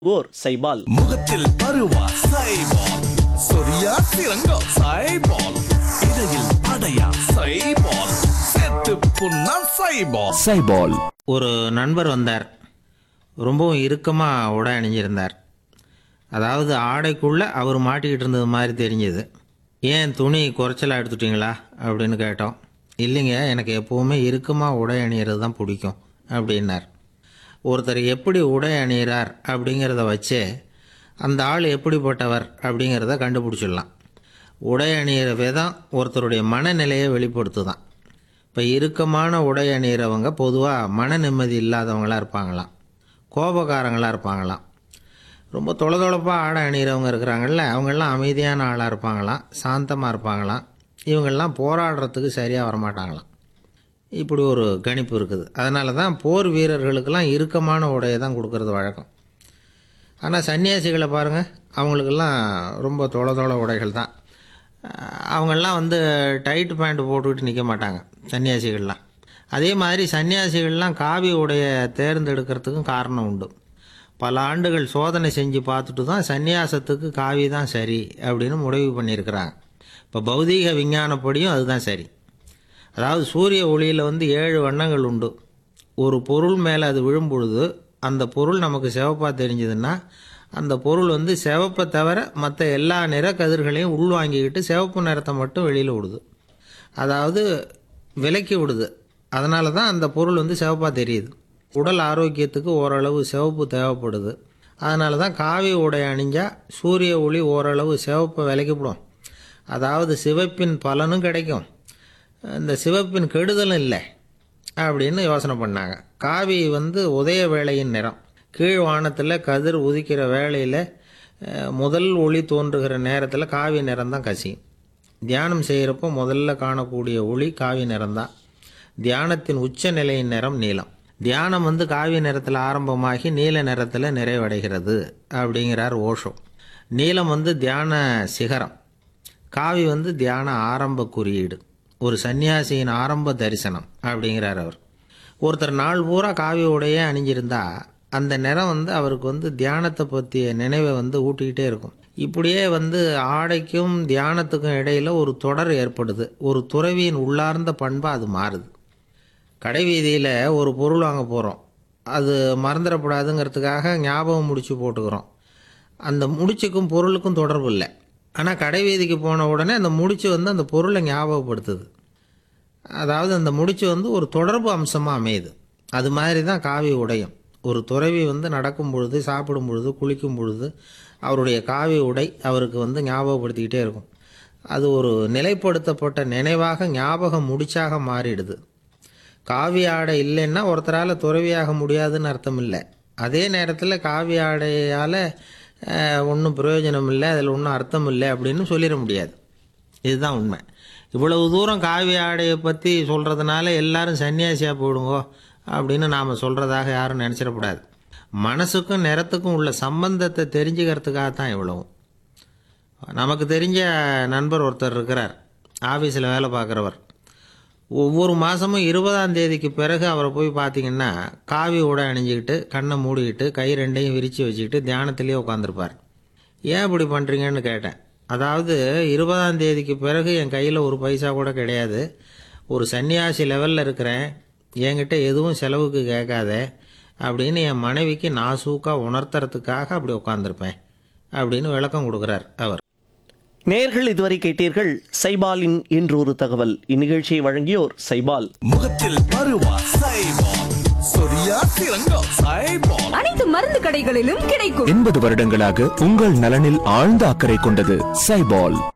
ஓர் சைபால். முகத்தில் பருவா சைபால், சொரியா சிறங்கா சைபால், இடையில் படையா சைபால், செத்து புண்ணா சைபால். சைபால். ஒரு நண்பர் வந்தார். ரொம்பவும் இறுக்கமாக உடை அணிஞ்சிருந்தார். அதாவது ஆடைக்குள்ளே அவர் மாட்டிக்கிட்டு இருந்தது மாதிரி தெரிஞ்சது. ஏன் துணி குறைச்சலாக எடுத்துட்டிங்களா அப்படின்னு கேட்டோம். இல்லைங்க, எனக்கு எப்போவுமே இறுக்கமாக உடை அணிகிறது தான் பிடிக்கும் அப்படின்னார். ஒருத்தர் எப்படி உடை அணிகிறார் அப்படிங்கிறத வச்சே அந்த ஆள் எப்படிப்பட்டவர் அப்படிங்கிறத கண்டுபிடிச்சிடலாம். உடை அணிகிற விதம் ஒருத்தருடைய மனநிலையை வெளிப்படுத்து தான். இப்போ இறுக்கமான உடை அணிகிறவங்க பொதுவாக மன நிம்மதி இல்லாதவங்களாக இருப்பாங்களாம், கோபக்காரங்களாக இருப்பாங்களாம். ரொம்ப தொலைதொலைப்பாக ஆடை அணிகிறவங்க இருக்கிறாங்கல்ல, அவங்கெல்லாம் அமைதியான ஆளாக இருப்பாங்களாம், சாந்தமாக இருப்பாங்களாம். இவங்கெல்லாம் போராடுறதுக்கு சரியாக வரமாட்டாங்களாம். இப்படி ஒரு கணிப்பு இருக்குது. அதனால தான் போர் வீரர்களுக்கெல்லாம் இறுக்கமான உடையை தான் கொடுக்கறது வழக்கம். ஆனால் சன்னியாசிகளை பாருங்கள், அவங்களுக்கெல்லாம் ரொம்ப தொலை உடைகள் தான். அவங்கெல்லாம் டைட் பேண்ட் போட்டுக்கிட்டு நிற்க மாட்டாங்க சன்னியாசிகள்லாம். அதே மாதிரி சன்னியாசிகள்லாம் காவி உடையை தேர்ந்தெடுக்கிறதுக்கும் காரணம் உண்டு. பல ஆண்டுகள் சோதனை செஞ்சு பார்த்துட்டு தான் சன்னியாசத்துக்கு காவி தான் சரி அப்படின்னு முடிவு பண்ணியிருக்கிறாங்க. இப்போ பௌதீக விஞ்ஞானப்படியும் அதுதான் சரி. அதாவது சூரிய ஒளியில் 7 வண்ணங்கள் உண்டு. ஒரு பொருள் மேலே அது விழும்பொழுது அந்த பொருள் நமக்கு சிவப்பாக தெரிஞ்சதுன்னா அந்த பொருள் சிவப்பை தவிர மற்ற எல்லா நிற கதிர்களையும் உள்வாங்கிக்கிட்டு சிவப்பு நிறத்தை மட்டும் வெளியில் விடுது. அதாவது விலக்கி விடுது. அதனால தான் அந்த பொருள் சிவப்பாக தெரியுது. உடல் ஆரோக்கியத்துக்கு ஓரளவு சிவப்பு தேவைப்படுது. அதனால தான் காவி உடை அணிஞ்சால் சூரிய ஒளி ஓரளவு சிவப்பை விலக்கிவிடும். அதாவது சிவப்பின் பலனும் கிடைக்கும், இந்த சிவப்பின் கெடுதலும் இல்லை அப்படின்னு யோசனை பண்ணாங்க. காவி உதய வேளையின் நிறம். கீழ் வானத்தில் கதிர் உதிக்கிற வேளையில் முதல் ஒளி தோன்றுகிற நேரத்தில் காவி நிறம் தான் கசியும். தியானம் செய்கிறப்போ முதல்ல காணக்கூடிய ஒளி காவி நிறம்தான். தியானத்தின் உச்ச நிலையின் நிறம் நீலம். தியானம் காவி நிறத்தில் ஆரம்பமாகி நீல நிறத்தில் நிறைவடைகிறது அப்படிங்கிறார் ஓஷோ. நீலம் தியான சிகரம், காவி தியான ஆரம்ப குறியீடு, ஒரு சன்னியாசியின் ஆரம்ப தரிசனம் அப்படிங்கிறார் அவர். ஒருத்தர் நாள் பூரா காவி உடையே அணிஞ்சிருந்தா அந்த நிறம் அவருக்கு தியானத்தை பற்றிய நினைவை ஊட்டிக்கிட்டே இருக்கும். இப்படியே ஆடைக்கும் தியானத்துக்கும் இடையில் ஒரு தொடர் ஏற்படுது. ஒரு துறவியின் உள்ளார்ந்த பண்பாக அது மாறுது. கடை வீதியில் ஒரு பொருள் வாங்க போகிறோம், அது மறந்துடக்கூடாதுங்கிறதுக்காக ஞாபகம் முடிச்சு போட்டுக்கிறோம். அந்த முடிச்சுக்கும் பொருளுக்கும் தொடர்பு இல்லை. ஆனால் கடை வீதிக்கு போன உடனே அந்த முடிச்சு அந்த பொருளை ஞாபகப்படுத்துது. அதாவது அந்த முடிச்சு ஒரு தொடர்பு அம்சமாக அமையுது. அது மாதிரி தான் காவி உடையும். ஒரு துறவி நடக்கும் பொழுது, சாப்பிடும் பொழுது, குளிக்கும் பொழுது அவருடைய காவி உடை அவருக்கு ஞாபகப்படுத்திக்கிட்டே இருக்கும். அது ஒரு நிலைப்படுத்தப்பட்ட நினைவாக ஞாபகம் முடிச்சாக மாறிடுது. காவி ஆடை இல்லைன்னா ஒருத்தரால் துறவியாக முடியாதுன்னு அர்த்தம் இல்லை. அதே நேரத்தில் காவி ஆடையால் ஒன்றும் பிரயோஜனம் இல்லை, அதில் ஒன்றும் அர்த்தம் இல்லை அப்படின்னு சொல்லிட முடியாது. இதுதான் உண்மை. இவ்வளவு தூரம் காவி ஆடையை பற்றி சொல்கிறதுனால எல்லாரும் சன்னியாசியாக போயிடுங்கோ அப்படின்னு நாம் சொல்கிறதாக யாரும் நினச்சிடக்கூடாது. மனசுக்கும் நிறத்துக்கும் உள்ள சம்பந்தத்தை தெரிஞ்சுக்கிறதுக்காக தான் இவ்வளவும். நமக்கு தெரிஞ்ச நண்பர் ஒருத்தர் இருக்கிறார், ஆஃபீஸில் வேலை பார்க்குறவர். ஒவ்வொரு மாதமும் 20ஆம் தேதிக்கு பிறகு அவரை போய் பார்த்தீங்கன்னா காவி உடை அணிஞ்சிக்கிட்டு, கண்ணை மூடிக்கிட்டு, கை ரெண்டையும் விரித்து வச்சுக்கிட்டு தியானத்திலே உட்காந்துருப்பார். ஏன் இப்படி பண்ணுறீங்கன்னு கேட்டேன். அதாவது 20ஆம் தேதிக்கு பிறகு என் கையில் ஒரு பைசா கூட கிடையாது, ஒரு சன்னியாசி லெவலில் இருக்கிறேன், என்கிட்ட எதுவும் செலவுக்கு கேட்காத அப்படின்னு என் மனைவிக்கு நாசூக்காக உணர்த்துறதுக்காக அப்படி உட்காந்துருப்பேன் அப்படின்னு விளக்கம் கொடுக்குறார் அவர். நேயர்கள் இதுவரை கேட்டீர்கள் சைபாலின் இன்றொரு தகவல். இந்நிகழ்ச்சியை வழங்கியோர் சைபால். முகத்தில் பருவா சைபால், சொரியா சிறங்கா சைபால். அனைத்து மருந்து கடைகளிலும் கிடைக்கும். 80 வருடங்களாக உங்கள் நலனில் ஆழ்ந்த அக்கறை கொண்டது சைபால்.